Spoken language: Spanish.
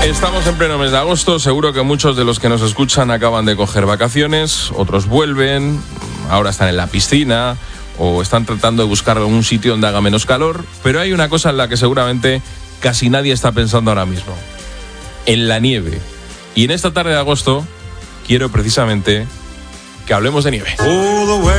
Estamos en pleno mes de agosto, seguro que muchos de los que nos escuchan acaban de coger vacaciones, otros vuelven, ahora están en la piscina o están tratando de buscar un sitio donde haga menos calor, pero hay una cosa en la que seguramente casi nadie está pensando ahora mismo: en la nieve. Y en esta tarde de agosto quiero precisamente que hablemos de nieve.